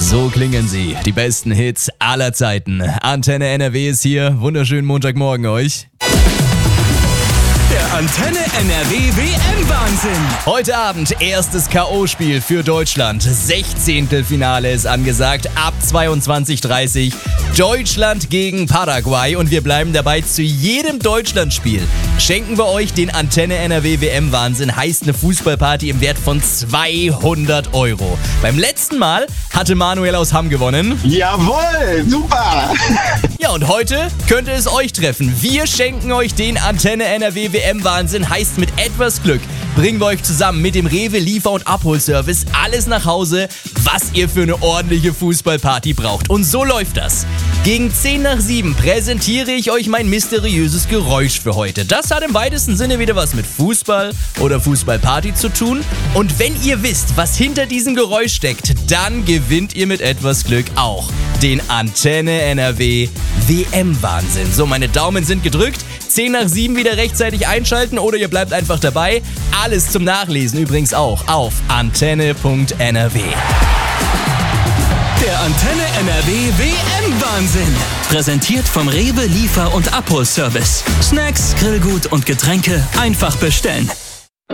So klingen sie, die besten Hits aller Zeiten. Antenne NRW ist hier. Wunderschönen Montagmorgen euch. Der Antenne NRW WM-Wahnsinn. Heute Abend erstes K.O.-Spiel für Deutschland. 16. Finale ist angesagt, ab 22:30 Deutschland gegen Paraguay. Und wir bleiben dabei, zu jedem Deutschlandspiel schenken wir euch den Antenne NRW WM-Wahnsinn. Heißt eine Fußballparty im Wert von 200 €. Beim letzten Mal hatte Manuel aus Hamm gewonnen. Jawohl, super. Ja, und heute könnte es euch treffen. Wir schenken euch den Antenne NRW WM-Wahnsinn. Heißt, mit etwas Glück bringen wir euch zusammen mit dem Rewe Liefer- und Abholservice alles nach Hause, was ihr für eine ordentliche Fußballparty braucht. Und so läuft das. Gegen 6:10 präsentiere ich euch mein mysteriöses Geräusch für heute. Das hat im weitesten Sinne wieder was mit Fußball oder Fußballparty zu tun. Und wenn ihr wisst, was hinter diesem Geräusch steckt, dann gewinnt ihr mit etwas Glück auch den Antenne NRW WM-Wahnsinn. So, meine Daumen sind gedrückt. 6:10 wieder rechtzeitig einschalten oder ihr bleibt einfach dabei. Alles zum Nachlesen übrigens auch auf antenne.nrw. Der Antenne NRW WM-Wahnsinn. Präsentiert vom Rewe Liefer- und Abholservice. Snacks, Grillgut und Getränke einfach bestellen.